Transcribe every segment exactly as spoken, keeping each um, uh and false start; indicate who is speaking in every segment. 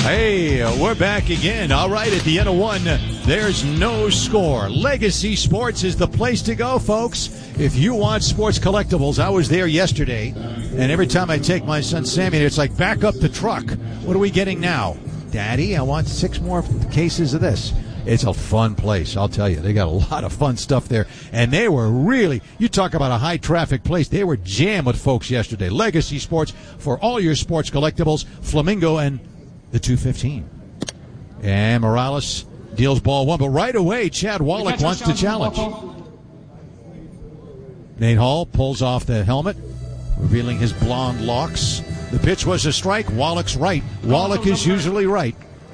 Speaker 1: Hey, we're back again. All right, at the end of one, there's no score. Legacy Sports is the place to go, folks. If you want sports collectibles, I was there yesterday, and every time I take my son Sammy, it's like, back up the truck. What are we getting now? Daddy, I want six more cases of this. It's a fun place, I'll tell you. They got a lot of fun stuff there. And they were really, you talk about a high-traffic place, they were jammed with folks yesterday. Legacy Sports for all your sports collectibles, Flamingo and the two fifteen. And Morales deals ball one. But right away, Chad Wallach wants to challenge. Nate Hall pulls off the helmet, revealing his blonde locks. The pitch was a strike. Wallach's right. Wallach is usually right.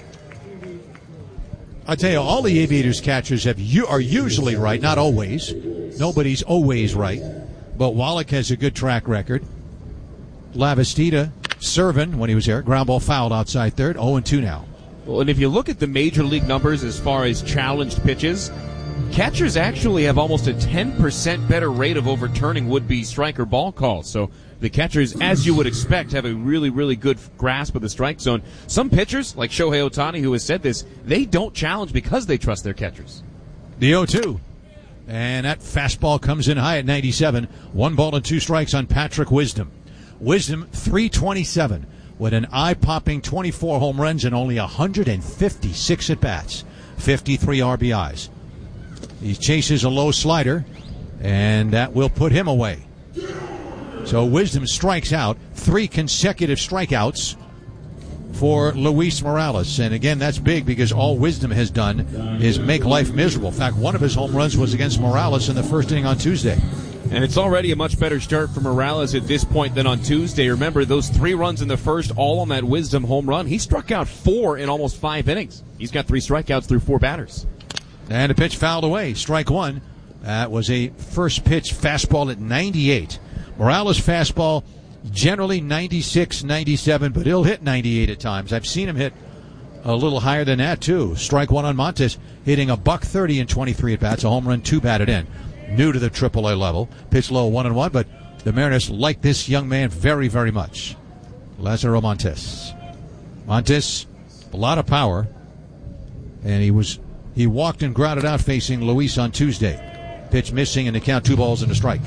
Speaker 1: I tell you, all the Aviators catchers have you are usually right, not always. Nobody's always right. But Wallach has a good track record. Lavastida serving when he was there. Ground ball fouled outside third. oh and two now.
Speaker 2: Well, and if you look at the major league numbers as far as challenged pitches, catchers actually have almost a ten percent better rate of overturning would-be striker ball calls. So the catchers, as you would expect, have a really, really good grasp of the strike zone. Some pitchers, like Shohei Ohtani, who has said this, they don't challenge because they trust their catchers.
Speaker 1: The oh two. And that fastball comes in high at ninety-seven. One ball and two strikes on Patrick Wisdom. Wisdom, three twenty-seven, with an eye-popping twenty-four home runs and only one hundred fifty-six at-bats. fifty-three R B Is. He chases a low slider, and that will put him away. So Wisdom strikes out, three consecutive strikeouts for Luis Morales. And again, that's big because all Wisdom has done is make life miserable. In fact, one of his home runs was against Morales in the first inning on Tuesday.
Speaker 2: And it's already a much better start for Morales at this point than on Tuesday. Remember, those three runs in the first, all on that Wisdom home run. He struck out four in almost five innings. He's got three strikeouts through four batters.
Speaker 1: And a pitch fouled away. Strike one. That was a first pitch fastball at ninety-eight. Morales' fastball generally ninety-six, ninety-seven, but he'll hit ninety-eight at times. I've seen him hit a little higher than that, too. Strike one on Montes, hitting a buck thirty and twenty-three at-bats. A home run, two batted in. New to the triple A level. Pitch low, one and one, but the Mariners like this young man very, very much. Lazaro Montes. Montes, a lot of power, and he was he walked and grounded out facing Luis on Tuesday. Pitch missing in the count, two balls and a strike.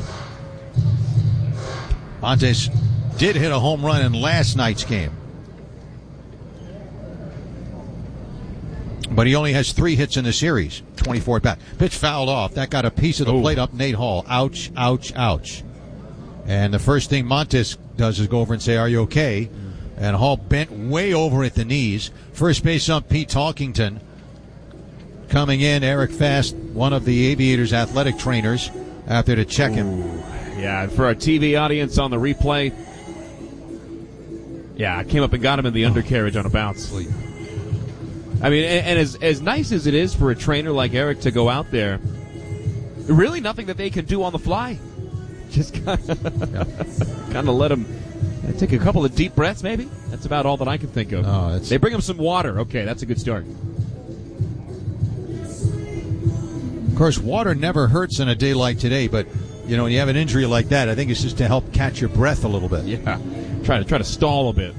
Speaker 1: Montes did hit a home run in last night's game, but he only has three hits in the series, twenty-four at bat. Pitch fouled off. That got a piece of the Ooh. plate up Nate Hall. Ouch, ouch, ouch. And the first thing Montes does is go over and say, "Are you okay?" And Hall bent way over at the knees. First base ump Pete Talkington coming in. Eric Fast, one of the Aviators' athletic trainers, out there to check him.
Speaker 2: Ooh. Yeah, for our T V audience on the replay, yeah, I came up and got him in the undercarriage on a bounce. I mean, and, and as as nice as it is for a trainer like Eric to go out there, really nothing that they can do on the fly. Just kind of, yeah. kind of let him uh, take a couple of deep breaths, maybe. That's about all that I can think of.
Speaker 1: Oh,
Speaker 2: they bring him some water. Okay, that's a good start.
Speaker 1: Of course, water never hurts in a day like today, but you know, when you have an injury like that, I think it's just to help catch your breath a little bit.
Speaker 2: Yeah, try to try to stall a bit.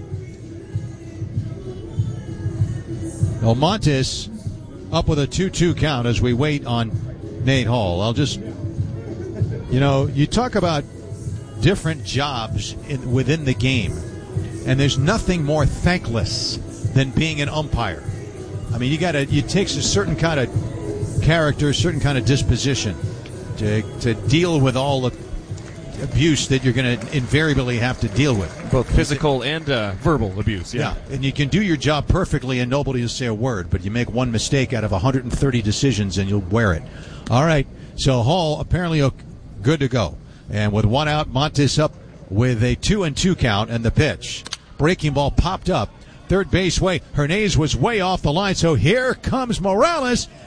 Speaker 1: Well, Montes up with a two two count as we wait on Nate Hall. I'll just, you know, you talk about different jobs in, within the game, and there's nothing more thankless than being an umpire. I mean, you got to. It takes a certain kind of character, a certain kind of disposition to to deal with all the abuse that you're going to invariably have to deal with.
Speaker 2: Both physical and uh, verbal abuse, yeah.
Speaker 1: yeah. And you can do your job perfectly and nobody will say a word, but you make one mistake out of one hundred thirty decisions and you'll wear it. All right, so Hall apparently good to go. And with one out, Montes up with a two and two count, and the pitch. Breaking ball popped up. Third base way. Hernandez was way off the line, so here comes Morales.